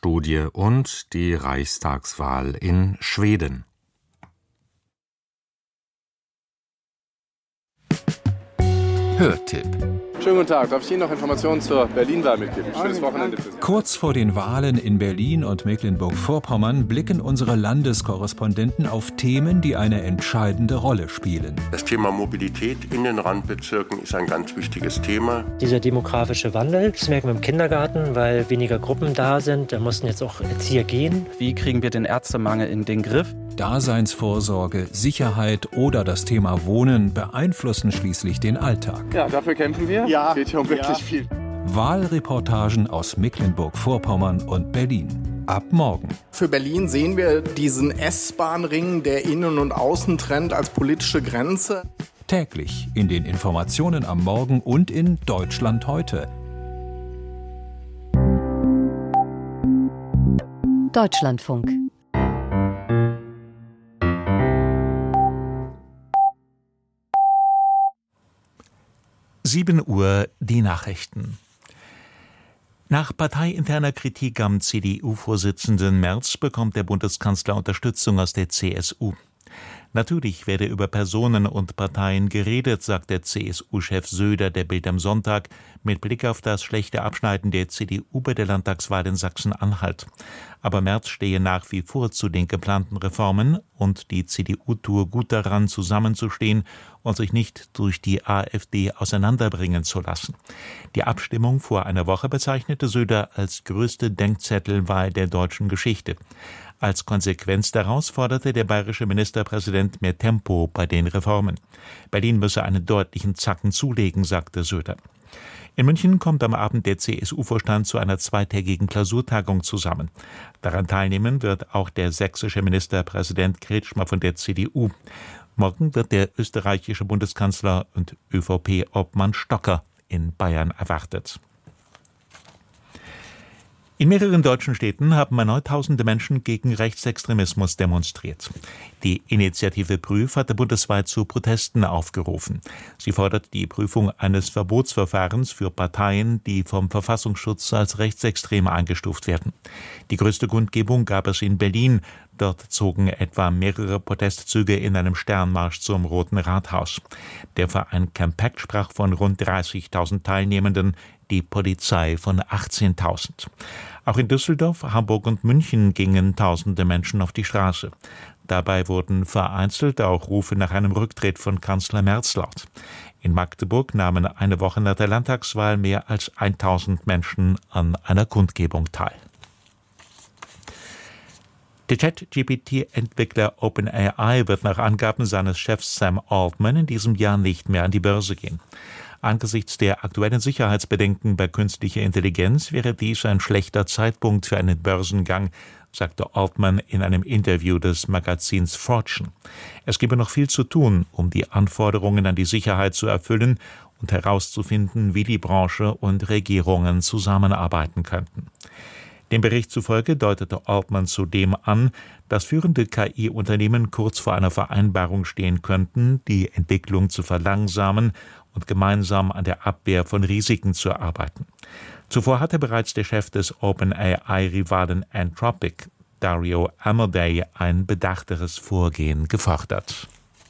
Studie und die Reichstagswahl in Schweden. Hörtipp. Schönen guten Tag. Darf ich Ihnen noch Informationen zur Berlin-Wahl mitgeben? Schönes Wochenende für Sie. Kurz vor den Wahlen in Berlin und Mecklenburg-Vorpommern blicken unsere Landeskorrespondenten auf Themen, die eine entscheidende Rolle spielen. Das Thema Mobilität in den Randbezirken ist ein ganz wichtiges Thema. Dieser demografische Wandel, das merken wir im Kindergarten, weil weniger Gruppen da sind. Da mussten jetzt auch Erzieher gehen. Wie kriegen wir den Ärztemangel in den Griff? Daseinsvorsorge, Sicherheit oder das Thema Wohnen beeinflussen schließlich den Alltag. Ja, dafür kämpfen wir. Ja. Es geht hier um wirklich viel. Wahlreportagen aus Mecklenburg-Vorpommern und Berlin. Ab morgen. Für Berlin sehen wir diesen S-Bahn-Ring, der Innen- und Außentrend, als politische Grenze. Täglich in den Informationen am Morgen und in Deutschland heute. Deutschlandfunk. Uhr die Nachrichten. Nach parteiinterner Kritik am CDU-Vorsitzenden Merz bekommt der Bundeskanzler Unterstützung aus der CSU. Natürlich werde über Personen und Parteien geredet, sagt der CSU-Chef Söder der Bild am Sonntag mit Blick auf das schlechte Abschneiden der CDU bei der Landtagswahl in Sachsen-Anhalt. Aber Merz stehe nach wie vor zu den geplanten Reformen und die CDU tue gut daran, zusammenzustehen und sich nicht durch die AfD auseinanderbringen zu lassen. Die Abstimmung vor einer Woche bezeichnete Söder als größte Denkzettelwahl der deutschen Geschichte. Als Konsequenz daraus forderte der bayerische Ministerpräsident mehr Tempo bei den Reformen. Berlin müsse einen deutlichen Zacken zulegen, sagte Söder. In München kommt am Abend der CSU-Vorstand zu einer zweitägigen Klausurtagung zusammen. Daran teilnehmen wird auch der sächsische Ministerpräsident Kretschmer von der CDU. Morgen wird der österreichische Bundeskanzler und ÖVP-Obmann Stocker in Bayern erwartet. In mehreren deutschen Städten haben erneut tausende Menschen gegen Rechtsextremismus demonstriert. Die Initiative Prüf hatte bundesweit zu Protesten aufgerufen. Sie fordert die Prüfung eines Verbotsverfahrens für Parteien, die vom Verfassungsschutz als rechtsextrem eingestuft werden. Die größte Kundgebung gab es in Berlin. Dort zogen etwa mehrere Protestzüge in einem Sternmarsch zum Roten Rathaus. Der Verein Campact sprach von rund 30.000 Teilnehmenden, die Polizei von 18.000. Auch in Düsseldorf, Hamburg und München gingen tausende Menschen auf die Straße. Dabei wurden vereinzelt auch Rufe nach einem Rücktritt von Kanzler Merz laut. In Magdeburg nahmen eine Woche nach der Landtagswahl mehr als 1.000 Menschen an einer Kundgebung teil. Der ChatGPT-Entwickler OpenAI wird nach Angaben seines Chefs Sam Altman in diesem Jahr nicht mehr an die Börse gehen. Angesichts der aktuellen Sicherheitsbedenken bei künstlicher Intelligenz wäre dies ein schlechter Zeitpunkt für einen Börsengang, sagte Altman in einem Interview des Magazins Fortune. Es gebe noch viel zu tun, um die Anforderungen an die Sicherheit zu erfüllen und herauszufinden, wie die Branche und Regierungen zusammenarbeiten könnten. Dem Bericht zufolge deutete Altman zudem an, dass führende KI-Unternehmen kurz vor einer Vereinbarung stehen könnten, die Entwicklung zu verlangsamen und gemeinsam an der Abwehr von Risiken zu arbeiten. Zuvor hatte bereits der Chef des OpenAI-Rivalen Anthropic, Dario Amodei, ein bedachteres Vorgehen gefordert.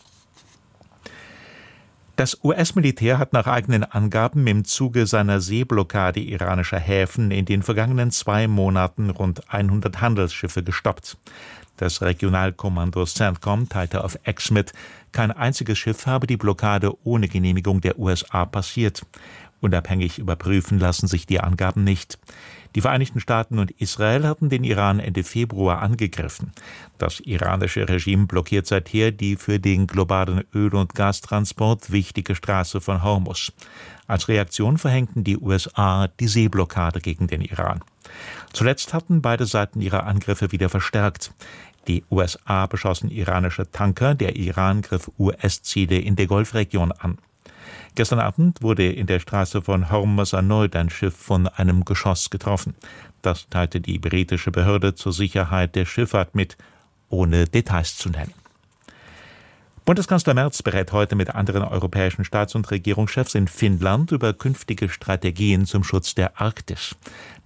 Das US-Militär hat nach eigenen Angaben im Zuge seiner Seeblockade iranischer Häfen in den vergangenen 2 Monaten rund 100 Handelsschiffe gestoppt. Das Regionalkommando CENTCOM teilte auf X mit, kein einziges Schiff habe die Blockade ohne Genehmigung der USA passiert. Unabhängig überprüfen lassen sich die Angaben nicht. Die Vereinigten Staaten und Israel hatten den Iran Ende Februar angegriffen. Das iranische Regime blockiert seither die für den globalen Öl- und Gastransport wichtige Straße von Hormuz. Als Reaktion verhängten die USA die Seeblockade gegen den Iran. Zuletzt hatten beide Seiten ihre Angriffe wieder verstärkt. Die USA beschossen iranische Tanker, der Iran griff US-Ziele in der Golfregion an. Gestern Abend wurde in der Straße von Hormuz erneut ein Schiff von einem Geschoss getroffen. Das teilte die britische Behörde zur Sicherheit der Schifffahrt mit, ohne Details zu nennen. Bundeskanzler Merz berät heute mit anderen europäischen Staats- und Regierungschefs in Finnland über künftige Strategien zum Schutz der Arktis.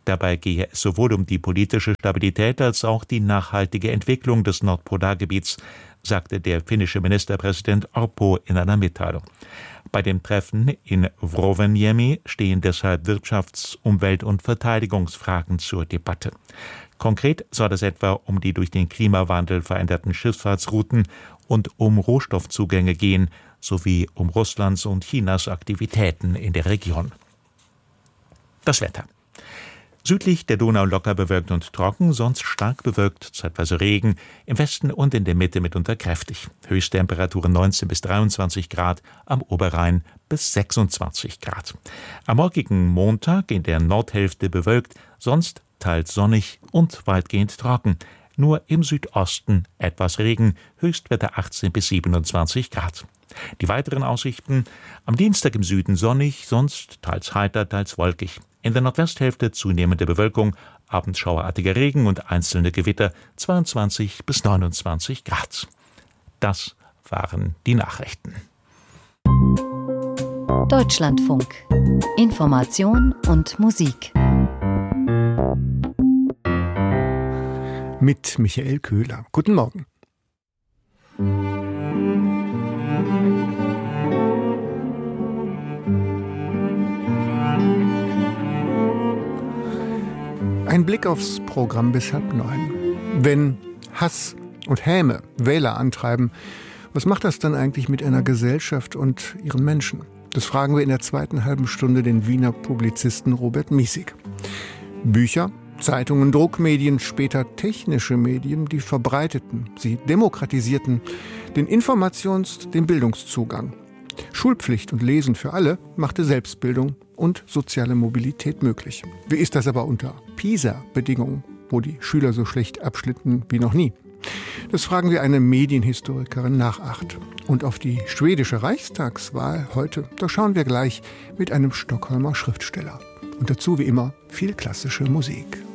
Dabei gehe es sowohl um die politische Stabilität als auch die nachhaltige Entwicklung des Nordpolargebiets, sagte der finnische Ministerpräsident Orpo in einer Mitteilung. Bei dem Treffen in Rovaniemi stehen deshalb Wirtschafts-, Umwelt- und Verteidigungsfragen zur Debatte. Konkret soll es etwa um die durch den Klimawandel veränderten Schifffahrtsrouten und um Rohstoffzugänge gehen, sowie um Russlands und Chinas Aktivitäten in der Region. Das Wetter. Südlich der Donau locker bewölkt und trocken, sonst stark bewölkt, zeitweise Regen, im Westen und in der Mitte mitunter kräftig. Höchsttemperaturen 19 bis 23 Grad, am Oberrhein bis 26 Grad. Am morgigen Montag in der Nordhälfte bewölkt, sonst teils sonnig und weitgehend trocken. Nur im Südosten etwas Regen, Höchstwetter 18 bis 27 Grad. Die weiteren Aussichten: am Dienstag im Süden sonnig, sonst teils heiter, teils wolkig. In der Nordwesthälfte zunehmende Bewölkung, abends schauerartiger Regen und einzelne Gewitter, 22 bis 29 Grad. Das waren die Nachrichten. Deutschlandfunk. Information und Musik. Mit Michael Köhler. Guten Morgen. Ein Blick aufs Programm bis 8:30. Wenn Hass und Häme Wähler antreiben, was macht das dann eigentlich mit einer Gesellschaft und ihren Menschen? Das fragen wir in der zweiten halben Stunde den Wiener Publizisten Robert Miesig. Bücher, Zeitungen, Druckmedien, später technische Medien, die verbreiteten, sie demokratisierten den den Bildungszugang. Schulpflicht und Lesen für alle machte Selbstbildung und soziale Mobilität möglich. Wie ist das aber unter PISA-Bedingungen, wo die Schüler so schlecht abschnitten wie noch nie? Das fragen wir eine Medienhistorikerin nach 8. Und auf die schwedische Reichstagswahl heute, da schauen wir gleich mit einem Stockholmer Schriftsteller. Und dazu wie immer viel klassische Musik.